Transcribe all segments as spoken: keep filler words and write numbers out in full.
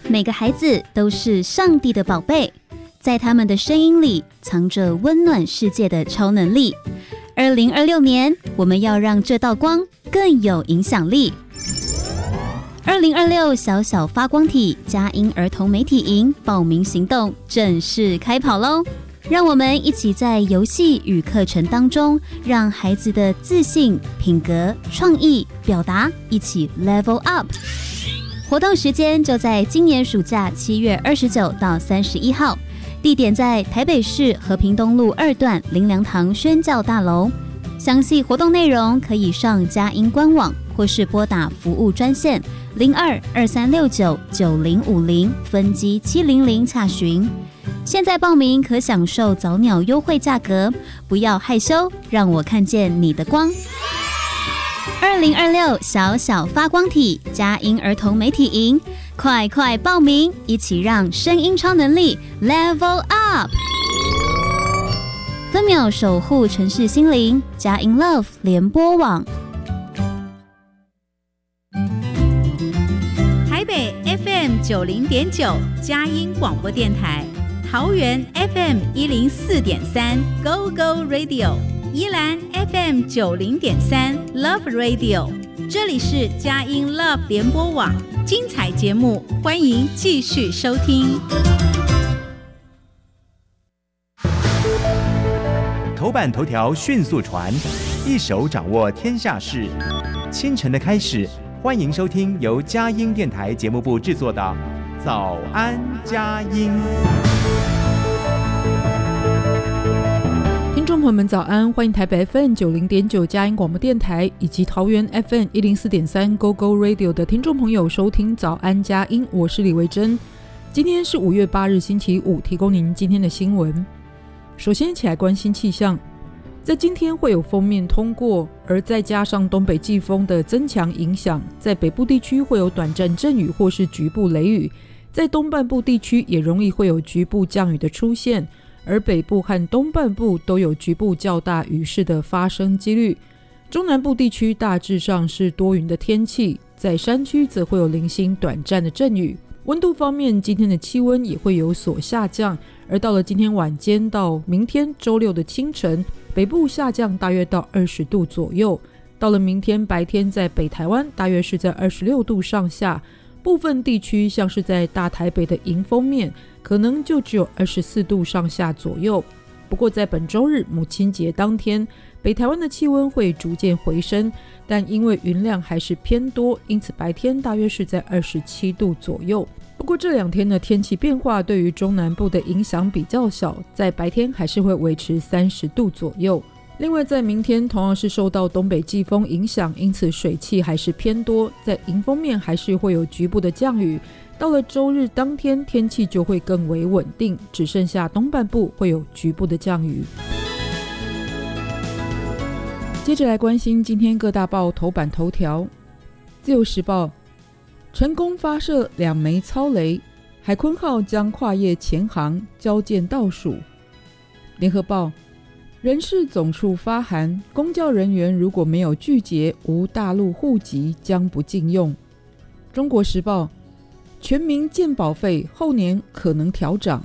每个孩子都是上帝的宝贝，在他们的声音里藏着温暖世界的超能力。二零二六年，我们要让这道光更有影响力。二零二六小小发光体佳音儿童媒体营报名行动正式开跑喽！让我们一起在游戏与课程当中，让孩子的自信、品格、创意、表达一起 level up。活动时间就在今年暑假七月二十九到三十一号，地点在台北市和平东路二段林良堂宣教大楼。详细活动内容可以上佳音官网，或是拨打服务专线零二二三六九九零五零分机七零零洽询。现在报名可享受早鸟优惠价格，不要害羞，让我看见你的光。二零二六小小发光体佳音儿童媒体营，快快报名，一起让声音超能力 level up。分秒守护城市心灵，佳音 Love 联播网。 台北 F M 九零点九佳音广播电台，桃园 F M 一零四点三 Go Go Radio， 宜兰 F M 九零点三 Love Radio。这里是佳音 Love 联播网，精彩节目，欢迎继续收听。 头版头条迅速传，一手掌握天下事。清晨的开始，欢迎收听由佳音电台节目部制作的《早安佳音》。 听众朋友们早安，欢迎台北 F M 九零点九佳音广播电台以及桃园 F M 一零四点三 Go Go Radio 的听众朋友收听早安佳音，我是李维珍。今天是五月八日星期五，提供您今天的新闻。首先一起来关心气象，在今天会有锋面通过，而再加上东北季风的增强影响，在北部地区会有短暂阵雨或是局部雷雨，在东半部地区也容易会有局部降雨的出现，而北部和东半部都有局部较大雨势的发生几率。中南部地区大致上是多云的天气，在山区则会有零星短暂的阵雨。温度方面，今天的气温也会有所下降，而到了今天晚间到明天周六的清晨，北部下降大约到二十度左右，到了明天白天在北台湾大约是在二十六度上下，部分地区像是在大台北的迎风面可能就只有二十四度上下左右。不过在本周日母亲节当天，北台湾的气温会逐渐回升，但因为云量还是偏多，因此白天大约是在二十七度左右。不过这两天的天气变化对于中南部的影响比较小，在白天还是会维持三十度左右。另外在明天同样是受到东北季风影响，因此水汽还是偏多，在迎风面还是会有局部的降雨。到了周日当天，天气就会更为稳定，只剩下东半部会有局部的降雨。接着来关心今天各大报头版头条。自由时报成功发射两枚超雷，海鲲号将跨越前航，交舰倒数。联合报人事总处发函，公教人员如果没有具结无大陆户籍，将不禁用。中国时报全民健保费后年可能调涨。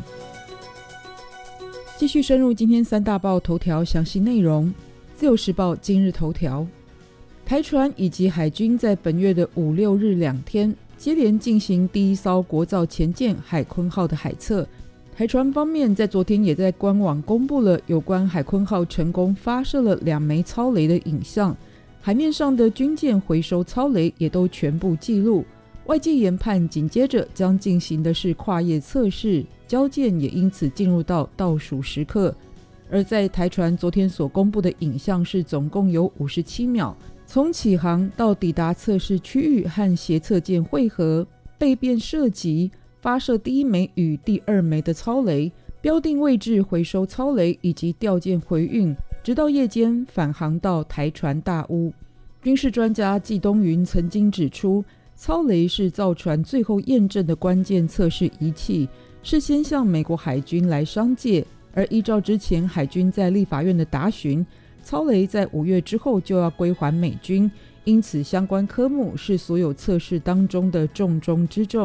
继续深入今天三大报头条详细内容。自由时报今日头条，台船以及海军在本月的五六日两天接连进行第一艘国造前舰海鲲号的海测。台船方面在昨天也在官网公布了有关海鲲号成功发射了两枚超雷的影像，海面上的军舰回收超雷也都全部记录。外界研判紧接着将进行的是跨页测试，交舰也因此进入到倒数时刻。而在台船昨天所公布的影像是总共有五十七秒，从起航到抵达测试区域和协测舰会合，备变射击，发射第一枚与第二枚的超雷，标定位置回收超雷以及调舰回运，直到夜间返航到台船大屋。军事专家季东云曾经指出，超雷是造船最后验证的关键测试仪器，是先向美国海军来商借，而依照之前海军在立法院的答询，超雷在五月之后就要归还美军，因此相关科目是所有测试当中的重中之重。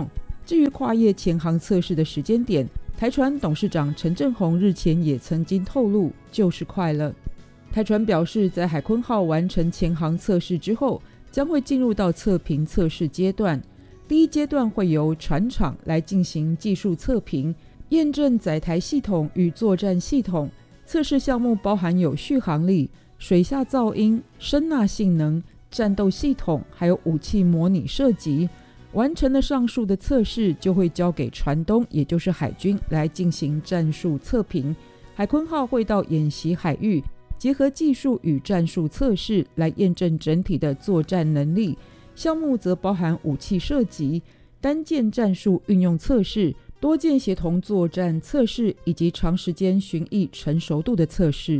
至于跨业前航测试的时间点，台船董事长陈正宏日前也曾经透露，就是快了。台船表示，在海鲲号完成前航测试之后，将会进入到测评测试阶段。第一阶段会由船厂来进行技术测评，验证载台系统与作战系统。测试项目包含有续航力、水下噪音、声呐性能、战斗系统，还有武器模拟射击。完成了上述的测试，就会交给船东，也就是海军来进行战术测评。海鲲号会到演习海域，结合技术与战术测试来验证整体的作战能力。项目则包含武器射击、单舰战术运用测试、多舰协同作战测试以及长时间巡弋成熟度的测试。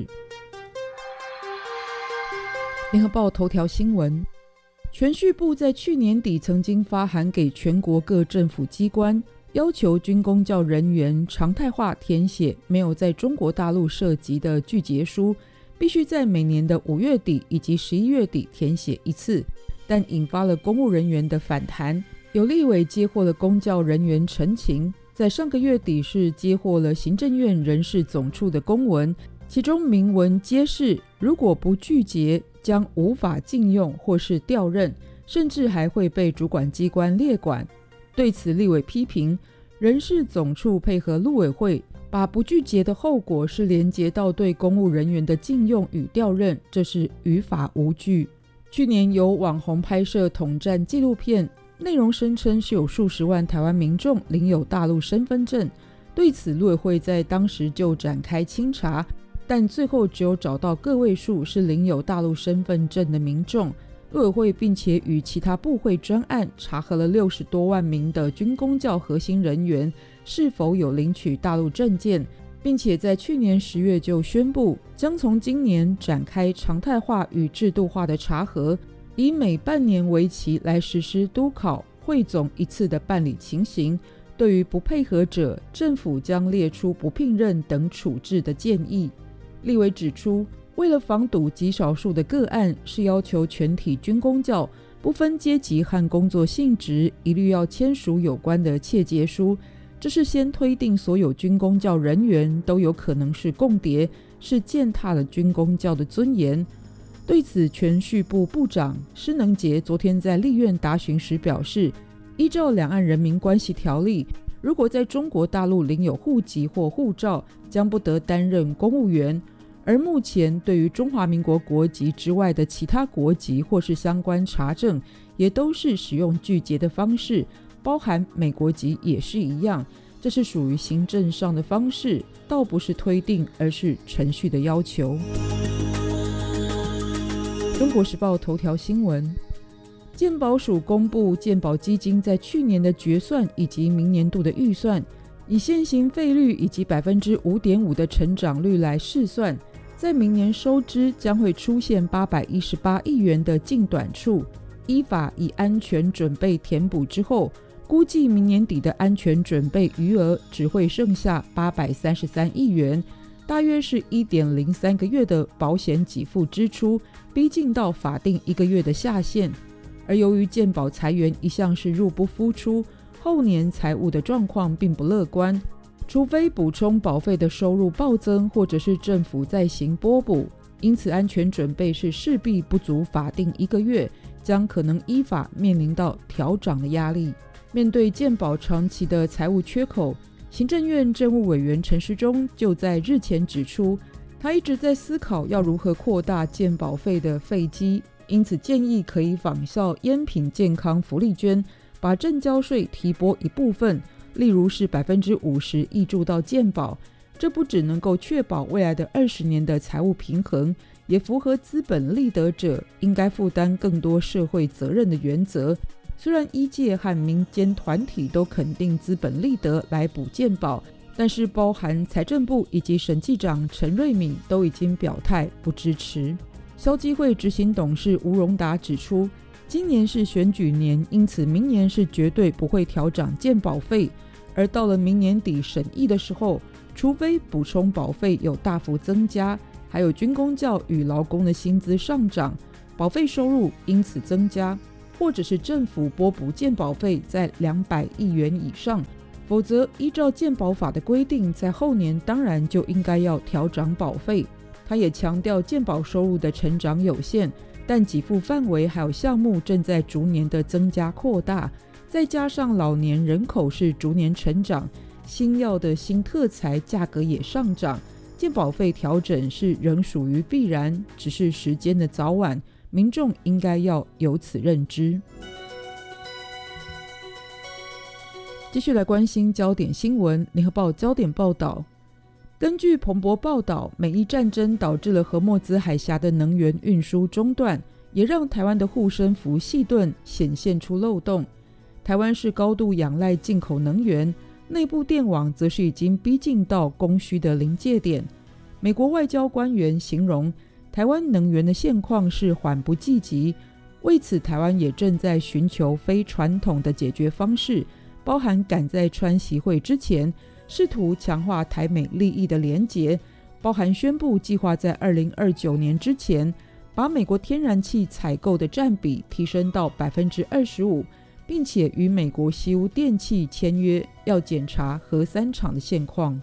联合报头条新闻，铨叙部在去年底曾经发函给全国各政府机关，要求军公教人员常态化填写没有在中国大陆涉及的具结书，必须在每年的五月底以及十一月底填写一次，但引发了公务人员的反弹。有立委接获了公教人员陈情，在上个月底是接获了行政院人事总处的公文，其中明文揭示，如果不具结，将无法禁用或是调任，甚至还会被主管机关列管。对此，立委批评人事总处配合陆委会，把不具结的后果是连结到对公务人员的禁用与调任，这是于法无据。去年有网红拍摄统战纪录片，内容声称是有数十万台湾民众领有大陆身份证，对此陆委会在当时就展开清查，但最后只有找到个位数是领有大陆身份证的民众。陆委会并且与其他部会专案查核了六十多万名的军公教核心人员是否有领取大陆证件，并且在去年十月就宣布，将从今年展开常态化与制度化的查核，以每半年为期来实施督考、汇总一次的办理情形。对于不配合者，政府将列出不聘任等处置的建议。立委指出，为了防堵极少数的个案，是要求全体军公教不分阶级和工作性质，一律要签署有关的切结书。这是先推定所有军公教人员都有可能是共谍，是践踏了军公教的尊严。对此，铨叙部部长施能杰昨天在立院答询时表示，依照两岸人民关系条例，如果在中国大陆领有户籍或护照，将不得担任公务员。而目前对于中华民国国籍之外的其他国籍或是相关查证，也都是使用具结的方式，包含美国籍也是一样。这是属于行政上的方式，倒不是推定，而是程序的要求。中国时报头条新闻，健保署公布健保基金在去年的决算以及明年度的预算，以现行费率以及 百分之五点五 的成长率来试算，在明年收支将会出现八百一十八亿元的净短处。依法以安全准备填补之后，估计明年底的安全准备余额只会剩下八百三十三亿元，大约是 一点零三 个月的保险给付支出，逼近到法定一个月的下限。而由于健保裁员一向是入不敷出，后年财务的状况并不乐观，除非补充保费的收入暴增，或者是政府再行拨补，因此安全准备是势必不足法定一个月，将可能依法面临到调涨的压力。面对健保长期的财务缺口，行政院政务委员陈时中就在日前指出，他一直在思考要如何扩大健保费的费基，因此建议可以仿效烟品健康福利捐，把证交税提拨一部分，例如是 百分之五十 挹注到健保。这不只能够确保未来的二十年的财务平衡，也符合资本利得者应该负担更多社会责任的原则。虽然医界和民间团体都肯定资本利得来补健保，但是包含财政部以及审计长陈瑞敏都已经表态不支持。消基会执行董事吴荣达指出，今年是选举年，因此明年是绝对不会调涨健保费，而到了明年底审议的时候，除非补充保费有大幅增加，还有军公教与劳工的薪资上涨，保费收入因此增加， 或者是政府拨补健保费在两百亿元以上，否则依照健保法的规定，在后年当然就应该要调涨保费。他也强调健保收入的成长有限，但给付范围还有项目正在逐年的增加扩大，再加上老年人口是逐年成长，新药的新特材价格也上涨，健保费调整是仍属于必然，只是时间的早晚，民众应该要有此认知。继续来关心焦点新闻，联合报焦点报道，根据彭博报道，美伊战争导致了荷默兹海峡的能源运输中断，也让台湾的护身符细盾显现出漏洞。台湾是高度仰赖进口能源，内部电网则是已经逼近到供需的临界点。美国外交官员形容台湾能源的现况是缓不济急，为此台湾也正在寻求非传统的解决方式，包含赶在川习会之前试图强化台美利益的连结，包含宣布计划在二零二九年之前把美国天然气采购的占比提升到 百分之二十五， 并且与美国西屋电气签约，要检查核三厂的现况。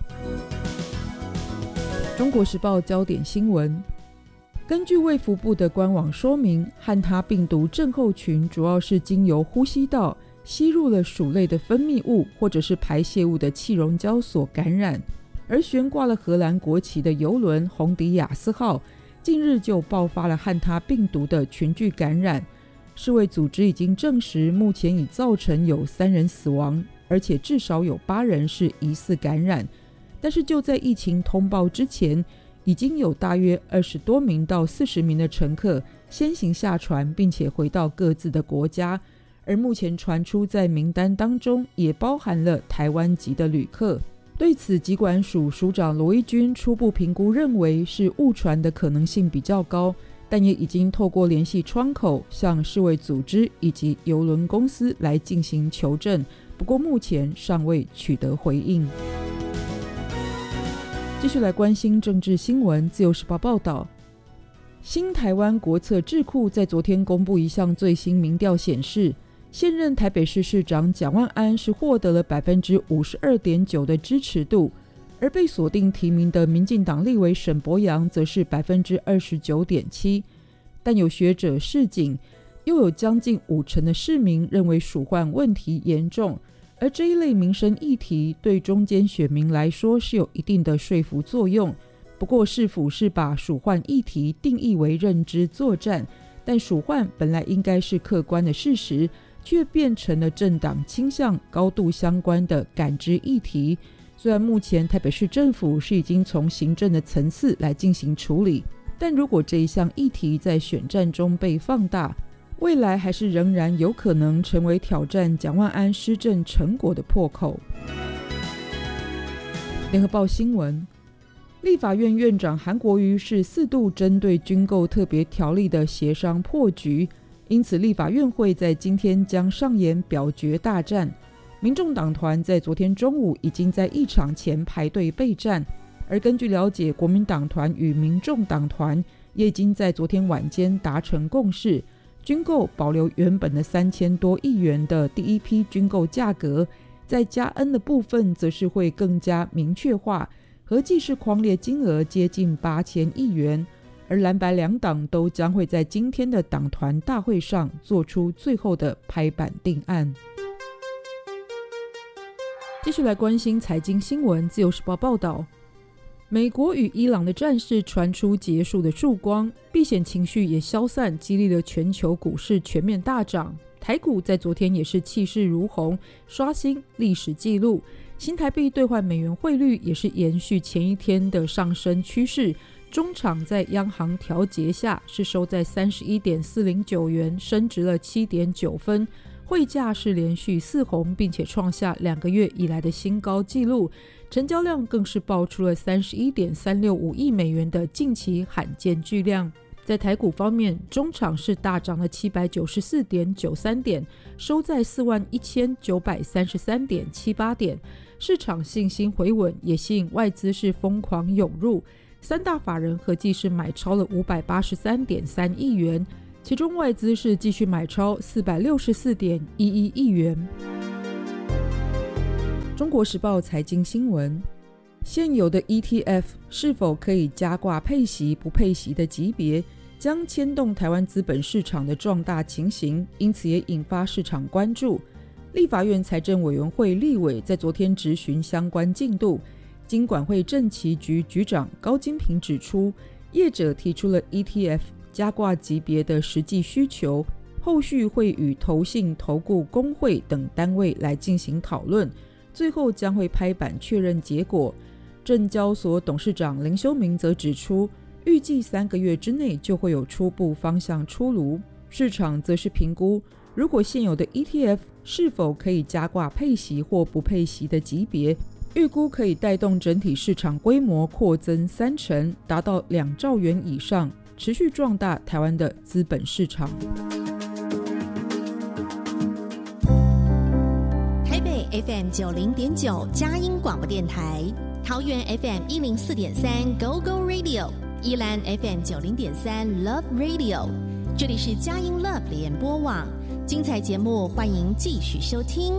中国时报焦点新闻，根据卫福部的官网说明，汉他病毒症候群主要是经由呼吸道吸入了鼠类的分泌物或者是排泄物的气溶胶所感染，而悬挂了荷兰国旗的邮轮红迪亚斯号近日就爆发了汉他病毒的群聚感染。世卫组织已经证实，目前已造成有三人死亡，而且至少有八人是疑似感染。但是就在疫情通报之前，已经有大约二十多名到四十名的乘客先行下船，并且回到各自的国家。而目前传出在名单当中也包含了台湾籍的旅客。对此，疾管署署长罗一军初步评估认为是误传的可能性比较高，但也已经透过联系窗口向世卫组织以及邮轮公司来进行求证，不过目前尚未取得回应。继续来关心政治新闻，自由时报报道，新台湾国策智库在昨天公布一项最新民调显示，现任台北市市长蒋万安是获得了 百分之五十二点九 的支持度，而被锁定提名的民进党立委沈伯洋则是 百分之二十九点七。 但有学者示警，又有将近五成的市民认为鼠患问题严重，而这一类民生议题对中间选民来说是有一定的说服作用。不过市府是把鼠患议题定义为认知作战，但鼠患本来应该是客观的事实，却变成了政党倾向高度相关的感知议题。虽然目前台北市政府是已经从行政的层次来进行处理，但如果这一项议题在选战中被放大，未来还是仍然有可能成为挑战蒋万安施政成果的破口。联合报新闻，立法院院长韩国瑜是四度针对军购特别条例的协商破局，因此立法院会在今天将上演表决大战。民众党团在昨天中午已经在议场前排队备战，而根据了解，国民党团与民众党团也已经在昨天晚间达成共识，军购保留原本的三千多亿元的第一批军购价格，在加 N 的部分则是会更加明确化，合计是匡列金额接近八千亿元。而蓝白两党都将会在今天的党团大会上做出最后的拍板定案。继续来关心财经新闻，自由时报报道，美国与伊朗的战事传出结束的曙光，避险情绪也消散，激励了全球股市全面大涨。台股在昨天也是气势如虹，刷新历史纪录，新台币兑换美元汇率也是延续前一天的上升趋势，中场在央行调节下是收在 三十一点四零九元，升值了 七点九分，汇价是连续四红，并且创下两个月以来的新高纪录，成交量更是爆出了 三十一点三六五亿美元的近期罕见巨量。在台股方面，中场是大涨了 七百九十四点九三点，收在 四万一千九百三十三点七八点，市场信心回稳，也吸引外资是疯狂涌入，三大法人合计是买超了 五百八十三点三亿元， 其中外资是继续买超四百六十四点一一亿元。中国时报财经新闻，现有的 E T F 是否可以加挂配息不配息的级别，将牵动台湾资本市场的壮大情形，因此也引发市场关注。立法院财政委员会立委在昨天质询相关进度，金管会政企局局长高金平指出，业者提出了 E T F 加挂级别的实际需求，后续会与投信、投顾、公会等单位来进行讨论，最后将会拍板确认结果。证交所董事长林修明则指出，预计三个月之内就会有初步方向出炉。市场则是评估，如果现有的 E T F 是否可以加挂配息或不配息的级别，预估可以带动整体市场规模扩增三成，达到两兆元以上，持续壮大台湾的资本市场。 台北 F M 九零点九佳音广播电台，桃园 F M 一零四点三 Go Go Radio， 宜兰 F M 九零点三 Love Radio， 这里是佳音 Love 联播网，精彩节目欢迎继续收听。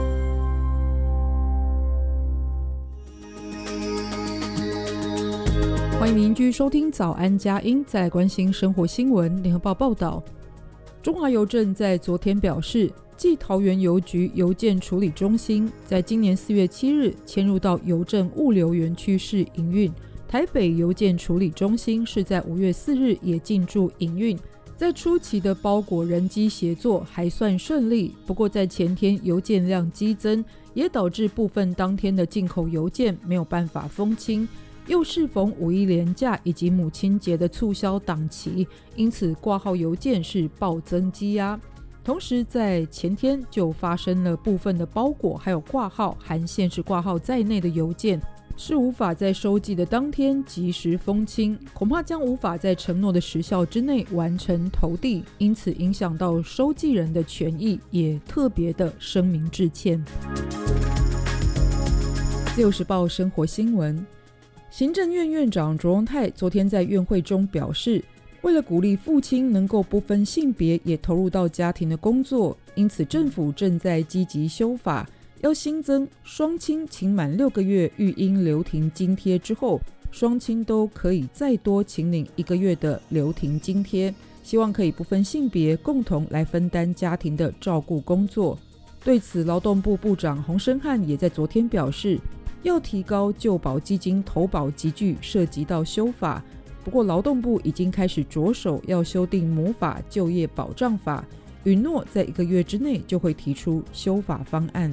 欢迎您继续收听早安佳音，再来关心生活新闻。联合报报道，中华邮政在昨天表示，继桃园邮局邮件处理中心在今年四月七日迁入到邮政物流园区试营运，台北邮件处理中心是在五月四日也进驻营运。在初期的包裹人机协作还算顺利，不过在前天邮件量激增，也导致部分当天的进口邮件没有办法封清，又适逢五一连假以及母亲节的促销档期，因此挂号邮件是暴增积压。同时在前天就发生了部分的包裹还有挂号含限时挂号在内的邮件是无法在收寄的当天及时封清，恐怕将无法在承诺的时效之内完成投递，因此影响到收寄人的权益，也特别的声明致歉。自由时报生活新闻，行政院院长卓荣泰昨天在院会中表示，为了鼓励父亲能够不分性别也投入到家庭的工作，因此政府正在积极修法，要新增双亲请满六个月育婴留停津贴之后，双亲都可以再多请领一个月的留停津贴，希望可以不分性别共同来分担家庭的照顾工作。对此，劳动部部长洪申翰也在昨天表示，要提高就保基金投保集聚涉及到修法，不过劳动部已经开始着手要修订母法就业保障法，允诺在一个月之内就会提出修法方案。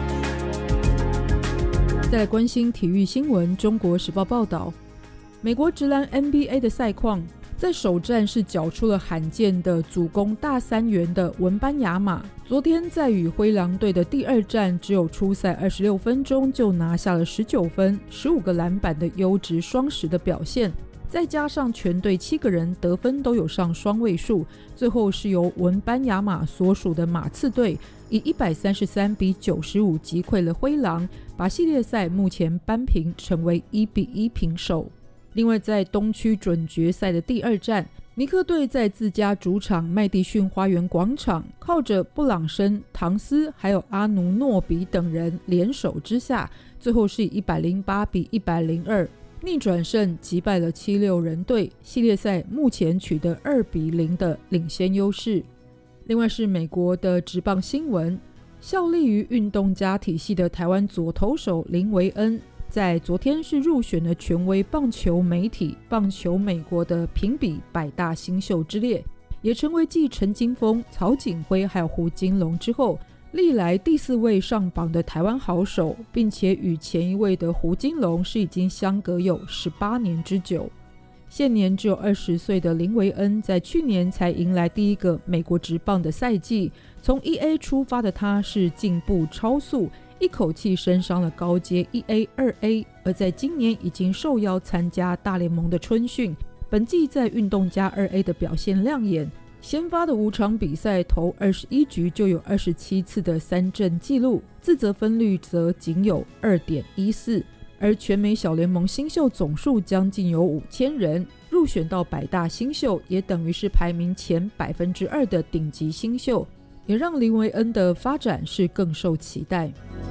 再来关心体育新闻，中国时报报道，美国职篮 N B A 的赛况，在首战是缴出了罕见的主攻大三元的文班亚马，昨天在与灰狼队的第二战只有出赛二十六分钟就拿下了十九分十五个篮板的优质双十的表现，再加上全队七个人得分都有上双位数，最后是由文班亚马所属的马刺队以一百三十三比九十五击溃了灰狼，把系列赛目前扳平，成为一比一平手。另外在东区准决赛的第二战，尼克队在自家主场麦迪逊花园广场，靠着布朗森、唐斯还有阿努诺比等人联手之下，最后是以一百零八比一百零二逆转胜击败了七六人队，系列赛目前取得二比零的领先优势。另外是美国的职棒新闻，效力于运动家体系的台湾左投手林维恩，在昨天是入选了权威棒球媒体棒球美国的评比百大新秀之列，也成为继陈金锋、曹景辉还有胡金龙之后历来第四位上榜的台湾好手，并且与前一位的胡金龙是已经相隔有十八年之久。现年只有二十岁的林维恩，在去年才迎来第一个美国职棒的赛季，从 一 A 出发的他是进步超速，一口气升上了高阶 一 A、二 A， 而在今年已经受邀参加大联盟的春训，本季在运动家 二 A 的表现亮眼，先发的五场比赛投二十一局就有二十七次的三振纪录，自责分率则仅有 二点一四，而全美小联盟新秀总数将近有五千人，入选到百大新秀，也等于是排名前百分之二的顶级新秀，也让林维恩的发展是更受期待。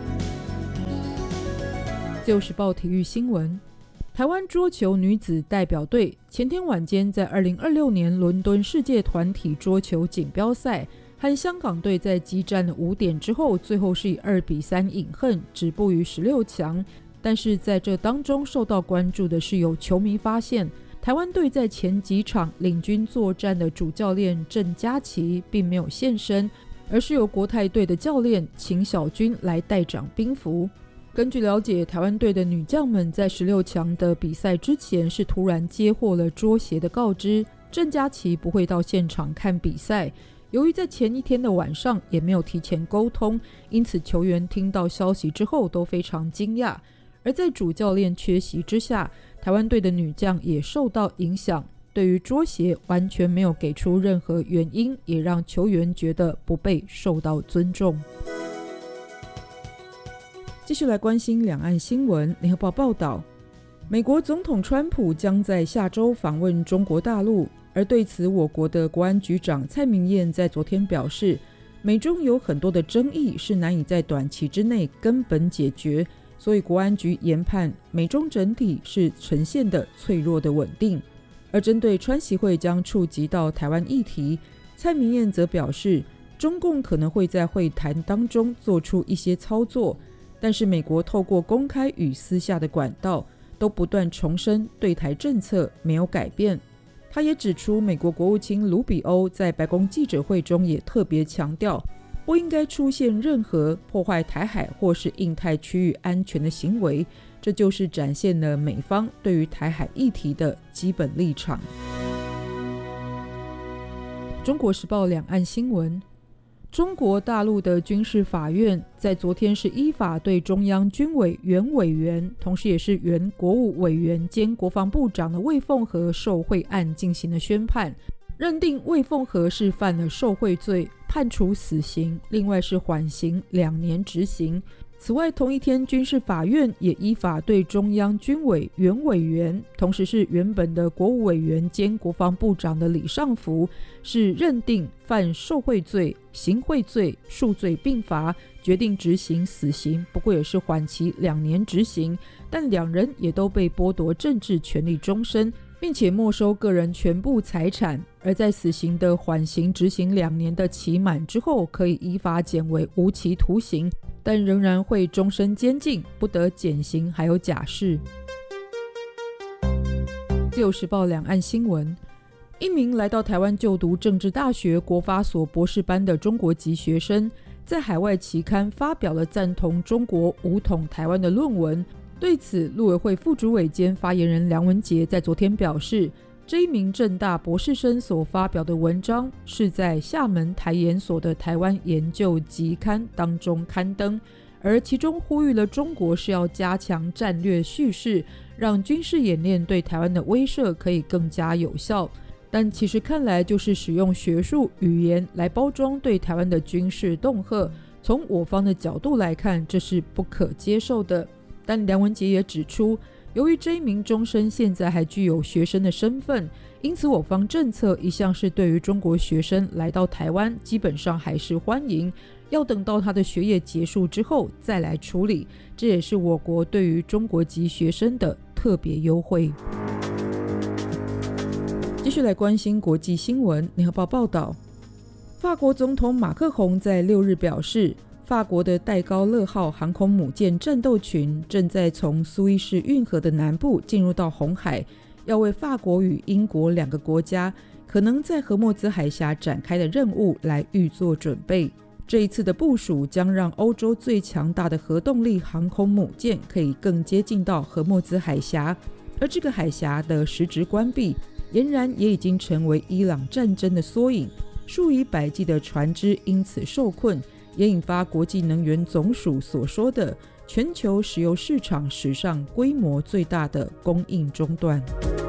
自由时报体育新闻，台湾桌球女子代表队前天晚间在二零二六年伦敦世界团体桌球锦标赛和香港队在激战了五点之后，最后是以二比三饮恨，止步于十六强。但是在这当中受到关注的是，有球迷发现台湾队在前几场领军作战的主教练郑嘉琪并没有现身，而是由国泰队的教练秦小军来代掌兵符。根据了解，台湾队的女将们在十六强的比赛之前是突然接获了桌协的告知，郑嘉琪不会到现场看比赛。由于在前一天的晚上也没有提前沟通，因此球员听到消息之后都非常惊讶。而在主教练缺席之下，台湾队的女将也受到影响，对于桌协完全没有给出任何原因，也让球员觉得不被受到尊重。继续来关心两岸新闻，联合报报道，美国总统川普将在下周访问中国大陆，而对此我国的国安局长蔡明彥在昨天表示，美中有很多的争议是难以在短期之内根本解决，所以国安局研判美中整体是呈现的脆弱的稳定。而针对川习会将触及到台湾议题，蔡明彥则表示，中共可能会在会谈当中做出一些操作，但是美国透过公开与私下的管道都不断重申对台政策没有改变。他也指出，美国国务卿卢比欧在白宫记者会中也特别强调，不应该出现任何破坏台海或是印太区域安全的行为，这就是展现了美方对于台海议题的基本立场。中国时报两岸新闻，中国大陆的军事法院在昨天是依法对中央军委原委员，同时也是原国务委员兼国防部长的魏凤和受贿案进行了宣判，认定魏凤和是犯了受贿罪，判处死刑，另外是缓刑两年执行。此外，同一天军事法院也依法对中央军委原委员，同时是原本的国务委员兼国防部长的李尚福，是认定犯受贿罪、行贿罪，数罪并罚，决定执行死刑，不过也是缓期两年执行，但两人也都被剥夺政治权利终身，并且没收个人全部财产。而在死刑的缓刑执行两年的期满之后，可以依法减为无期徒刑，但仍然会终身监禁，不得减刑还有假释。自由时报两岸新闻，一名来到台湾就读政治大学国法所博士班的中国籍学生，在海外期刊发表了赞同中国武统台湾的论文。对此，陆委会副主委兼发言人梁文杰在昨天表示，这一名政大博士生所发表的文章是在厦门台研所的台湾研究集刊当中刊登，而其中呼吁了中国是要加强战略叙事，让军事演练对台湾的威慑可以更加有效。但其实看来就是使用学术语言来包装对台湾的军事恫吓，从我方的角度来看，这是不可接受的。但梁文杰也指出，由于这一名中生现在还具有学生的身份，因此我方政策一向是对于中国学生来到台湾基本上还是欢迎，要等到他的学业结束之后再来处理，这也是我国对于中国籍学生的特别优惠。继续来关心国际新闻，联合报报道，法国总统马克宏在六日表示，法国的戴高乐号航空母舰战斗群正在从苏伊士运河的南部进入到红海，要为法国与英国两个国家可能在荷默兹海峡展开的任务来预做准备。这一次的部署将让欧洲最强大的核动力航空母舰可以更接近到荷默兹海峡，而这个海峡的实质关闭，俨然也已经成为伊朗战争的缩影，数以百计的船只因此受困，也引发国际能源总署所说的全球石油市场史上规模最大的供应中断。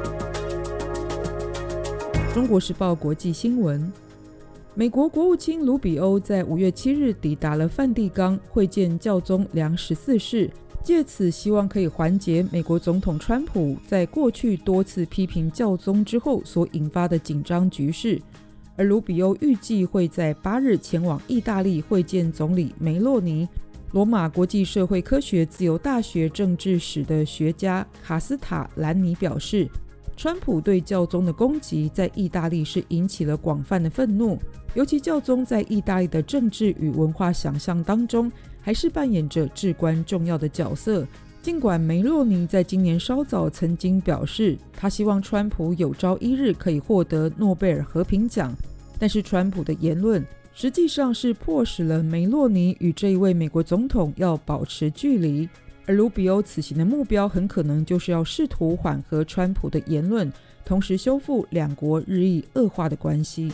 中国时报国际新闻，美国国务卿卢比欧在五月七日抵达了梵蒂冈，会见教宗良十四世， 借此希望可以缓解美国总统川普在过去多次批评教宗之后所引发的紧张局势。而卢比欧预计会在八日前往意大利会见总理梅洛尼。罗马国际社会科学自由大学政治史的学家卡斯塔兰尼表示，川普对教宗的攻击在意大利是引起了广泛的愤怒，尤其教宗在意大利的政治与文化想象当中还是扮演着至关重要的角色。尽管梅洛尼在今年稍早曾经表示他希望川普有朝一日可以获得诺贝尔和平奖，但是川普的言论实际上是迫使了梅洛尼与这一位美国总统要保持距离。而卢比欧此行的目标很可能就是要试图缓和川普的言论，同时修复两国日益恶化的关系。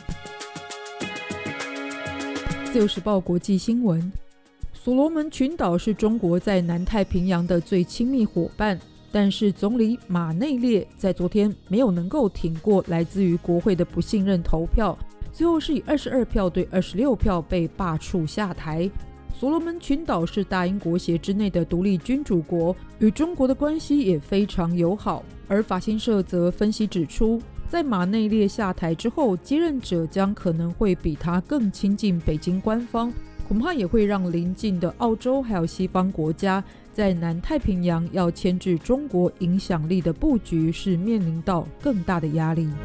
自由时报国际新闻，所罗门群岛是中国在南太平洋的最亲密伙伴，但是总理马内列在昨天没有能够挺过来自于国会的不信任投票，最后是以二十二票对二十六票被罢黜下台。所罗门群岛是大英国协之内的独立君主国，与中国的关系也非常友好。而法新社则分析指出，在马内列下台之后，接任者将可能会比他更亲近北京官方，恐怕也会让邻近的澳洲还有西方国家在南太平洋要牵制中国影响力的布局是面临到更大的压力。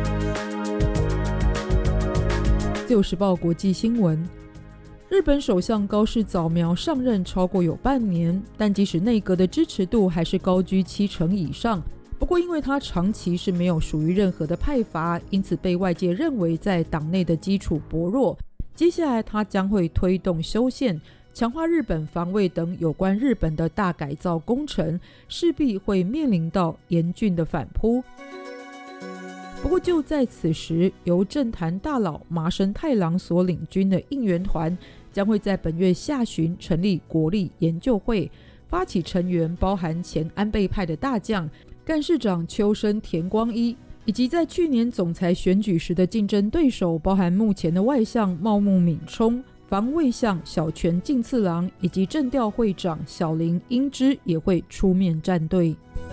自由时报国际新闻，日本首相高市早苗上任超过有半年，但即使内阁的支持度还是高居七成以上。不过因为他长期是没有属于任何的派阀，因此被外界认为在党内的基础薄弱。接下来他将会推动修宪，强化日本防卫等有关日本的大改造工程，势必会面临到严峻的反扑。不过就在此时，由政坛大佬麻生太郎所领军的应援团将会在本月下旬成立国立研究会，发起成员包含前安倍派的大将干事长秋生田光一，以及在去年总裁选举时的竞争对手，包含目前的外相茂木敏充、防卫相小泉进次郎以及政调会长小林英之也会出面站队。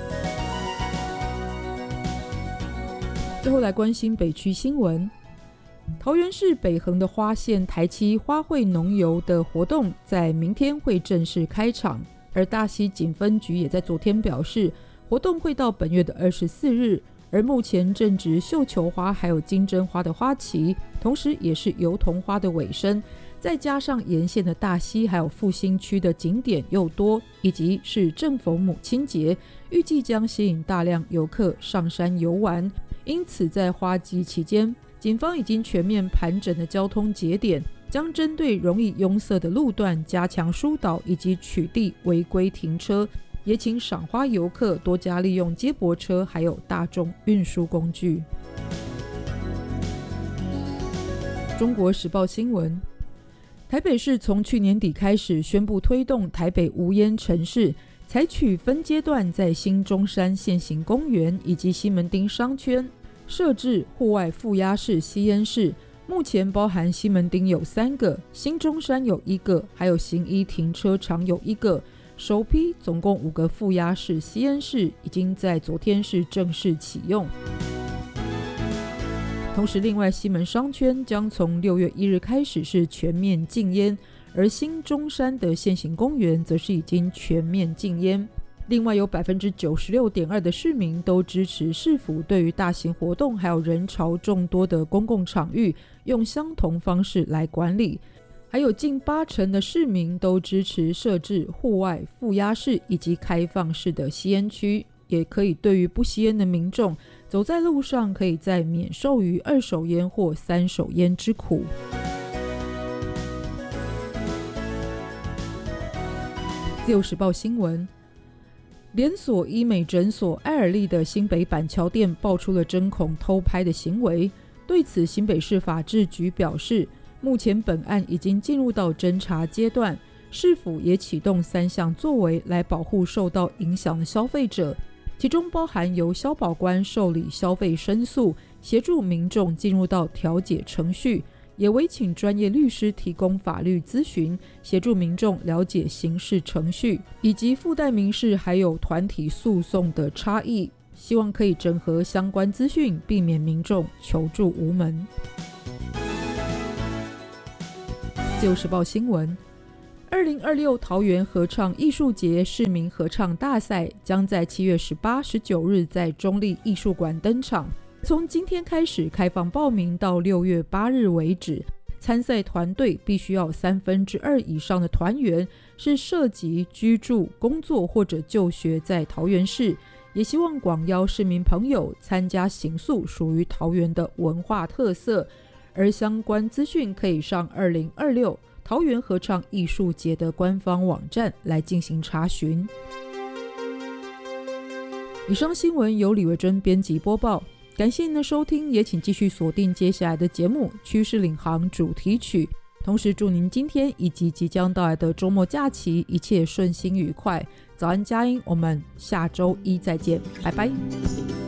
最后来关心北区新闻，桃园市北横的花县台七花卉农游的活动在明天会正式开场，而大溪警分局也在昨天表示，活动会到本月的二十四日，而目前正值绣球花还有金针花的花期，同时也是油桐花的尾声，再加上沿线的大溪还有复兴区的景点又多，以及是正逢母亲节，预计将吸引大量游客上山游玩。因此在花季期间，警方已经全面盘整的交通节点，将针对容易拥塞的路段加强疏导以及取缔违规停车，也请赏花游客多加利用接驳车还有大众运输工具。中国时报新闻，台北市从去年底开始宣布推动台北无烟城市，采取分阶段在新中山现行公园以及西门町商圈设置户外负压式吸烟室，目前包含西门町有三个，新中山有一个，还有行一停车场有一个。首批总共五个负压式吸烟室已经在昨天是正式启用。同时另外西门商圈将从六月一日开始是全面禁烟，而新中山的现行公园则是已经全面禁烟。另外有 百分之九十六点二 的市民都支持市府对于大型活动还有人潮众多的公共场域用相同方式来管理，还有近八成的市民都支持设置户外负压式以及开放式的吸烟区，也可以对于不吸烟的民众走在路上可以再免受于二手烟或三手烟之苦。自由时报新闻，连锁医美诊所爱尔丽的新北板桥店爆出了针孔偷拍的行为，对此新北市法制局表示，目前本案已经进入到侦查阶段，市府也启动三项作为来保护受到影响的消费者，其中包含由消保官受理消费申诉，协助民众进入到调解程序， 也委请专业律师提供法律咨询，协助民众了解刑事程序以及附带民事还有团体诉讼的差异，希望可以整合相关资讯，避免民众求助无门。自由时报新闻，二零二六桃园合唱艺术节市民合唱大赛将在七月十八、十九日在中立艺术馆登场。从今天开始开放报名到六月八日为止，参赛团队必须要三分之二以上的团员是涉及居住、工作或者就学在桃园市，也希望广邀市民朋友参加形塑属于桃园的文化特色，而相关资讯可以上二零二六桃园合唱艺术节的官方网站来进行查询。以上新闻由李维珍编辑播报，感谢您的收听，也请继续锁定接下来的节目《趋势领航》主题曲。同时祝您今天以及即将到来的周末假期一切顺心愉快。早安佳音，我们下周一再见，拜拜。